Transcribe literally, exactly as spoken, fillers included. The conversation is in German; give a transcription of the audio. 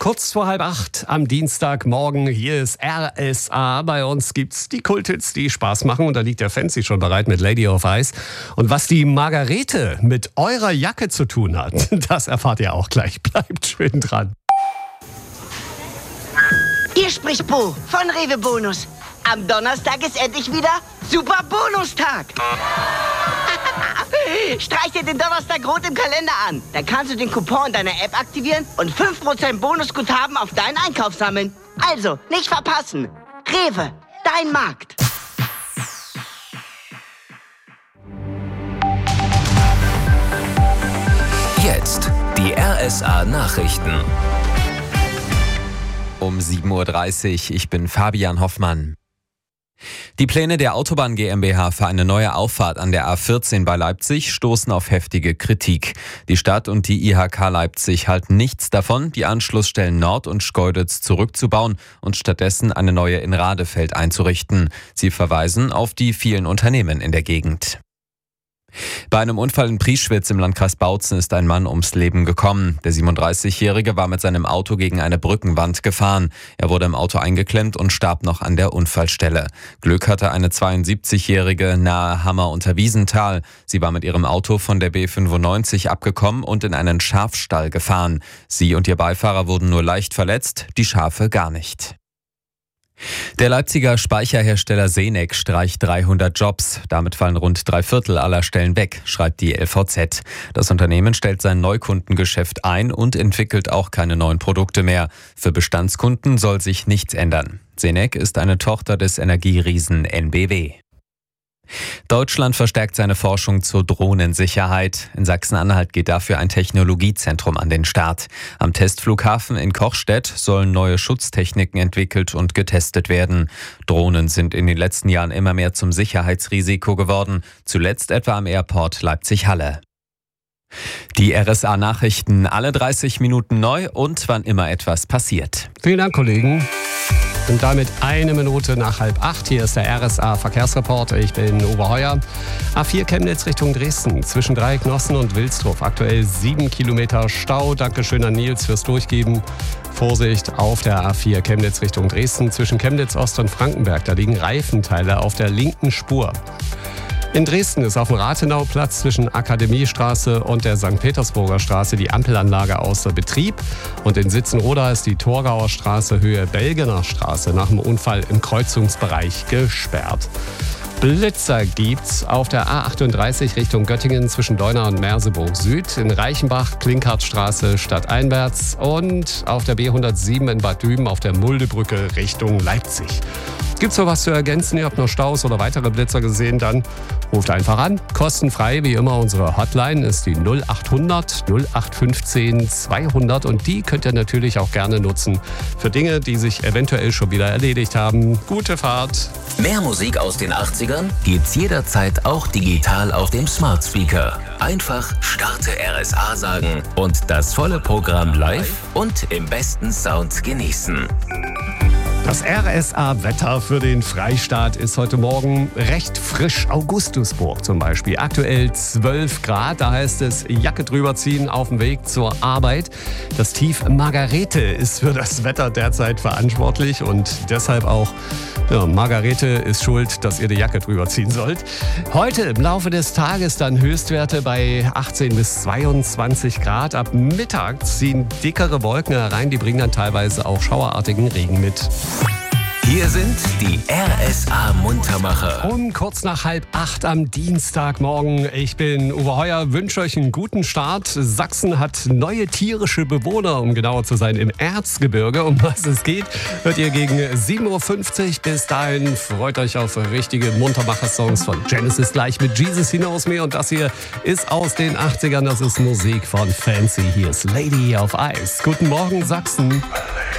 Kurz vor halb acht am Dienstagmorgen, hier ist R S A. Bei uns gibt's die Kulthits, die Spaß machen. Und da liegt der Fancy schon bereit mit Lady of Ice. Und was die Margarete mit eurer Jacke zu tun hat, das erfahrt ihr auch gleich. Bleibt schön dran. Hier spricht Bo von Rewe Bonus. Am Donnerstag ist endlich wieder Super Bonustag. Streich dir den Donnerstag rot im Kalender an. Dann kannst du den Coupon in deiner App aktivieren und fünf Prozent Bonusguthaben auf deinen Einkauf sammeln. Also, nicht verpassen. Rewe, dein Markt. Jetzt die R S A-Nachrichten. Um sieben Uhr dreißig, ich bin Fabian Hoffmann. Die Pläne der Autobahn GmbH für eine neue Auffahrt an der A vierzehn bei Leipzig stoßen auf heftige Kritik. Die Stadt und die I H K Leipzig halten nichts davon, die Anschlussstellen Nord und Schkeuditz zurückzubauen und stattdessen eine neue in Radefeld einzurichten. Sie verweisen auf die vielen Unternehmen in der Gegend. Bei einem Unfall in Prieschwitz im Landkreis Bautzen ist ein Mann ums Leben gekommen. Der siebenunddreißigjährige war mit seinem Auto gegen eine Brückenwand gefahren. Er wurde im Auto eingeklemmt und starb noch an der Unfallstelle. Glück hatte eine zweiundsiebzigjährige nahe Hammer unter Wiesenthal. Sie war mit ihrem Auto von der B fünfundneunzig abgekommen und in einen Schafstall gefahren. Sie und ihr Beifahrer wurden nur leicht verletzt, die Schafe gar nicht. Der Leipziger Speicherhersteller Senec streicht dreihundert Jobs. Damit fallen rund drei Viertel aller Stellen weg, schreibt die L V Z. Das Unternehmen stellt sein Neukundengeschäft ein und entwickelt auch keine neuen Produkte mehr. Für Bestandskunden soll sich nichts ändern. Senec ist eine Tochter des Energieriesen N B W. Deutschland verstärkt seine Forschung zur Drohnensicherheit. In Sachsen-Anhalt geht dafür ein Technologiezentrum an den Start. Am Testflughafen in Kochstedt sollen neue Schutztechniken entwickelt und getestet werden. Drohnen sind in den letzten Jahren immer mehr zum Sicherheitsrisiko geworden. Zuletzt etwa am Airport Leipzig-Halle. Die R S A-Nachrichten alle dreißig Minuten neu und wann immer etwas passiert. Vielen Dank, Kollegen. Und damit eine Minute nach halb acht. Hier ist der R S A-Verkehrsreport. Ich bin Uwe Heuer. A vier Chemnitz Richtung Dresden. Zwischen Dreiecknossen und Wilsdruff. Aktuell sieben Kilometer Stau. Dankeschön an Nils fürs Durchgeben. Vorsicht auf der A vier Chemnitz Richtung Dresden. Zwischen Chemnitz Ost und Frankenberg. Da liegen Reifenteile auf der linken Spur. In Dresden ist auf dem Rathenauplatz zwischen Akademiestraße und der Sankt Petersburger Straße die Ampelanlage außer Betrieb. Und in Sitzenroda ist die Torgauer Straße Höhe Belgener Straße nach dem Unfall im Kreuzungsbereich gesperrt. Blitzer gibt's auf der A achtunddreißig Richtung Göttingen zwischen Deuna und Merseburg Süd, in Reichenbach, Klinkhartstraße stadteinwärts und auf der B hundertsieben in Bad Düben auf der Muldebrücke Richtung Leipzig. Gibt's noch was zu ergänzen? Ihr habt noch Staus oder weitere Blitzer gesehen? Dann ruft einfach an. Kostenfrei, wie immer. Unsere Hotline ist die null achthundert null acht fünfzehn zweihundert und die könnt ihr natürlich auch gerne nutzen für Dinge, die sich eventuell schon wieder erledigt haben. Gute Fahrt. Mehr Musik aus den achtzigern gibt's jederzeit auch digital auf dem Smart Speaker. Einfach Starte R S A sagen und das volle Programm live und im besten Sound genießen. Das R S A-Wetter für den Freistaat ist heute Morgen recht frisch. Augustusburg zum Beispiel. Aktuell zwölf Grad. Da heißt es Jacke drüber ziehen auf dem Weg zur Arbeit. Das Tief Margarete ist für das Wetter derzeit verantwortlich und deshalb auch ja, Margarete ist schuld, dass ihr die Jacke drüber ziehen sollt. Heute im Laufe des Tages dann Höchstwerte bei achtzehn bis zweiundzwanzig Grad. Ab Mittag ziehen dickere Wolken herein. Die bringen dann teilweise auch schauerartigen Regen mit. Hier sind die R S A-Muntermacher. Um kurz nach halb acht am Dienstagmorgen. Ich bin Uwe Heuer, wünsche euch einen guten Start. Sachsen hat neue tierische Bewohner, um genauer zu sein, im Erzgebirge. Um was es geht, hört ihr gegen sieben Uhr fünfzig. Bis dahin freut euch auf richtige Muntermacher-Songs von Genesis gleich mit Jesus He Knows Me. Und das hier ist aus den achtzigern. Das ist Musik von Fancy. Hier ist Lady of Ice. Guten Morgen, Sachsen.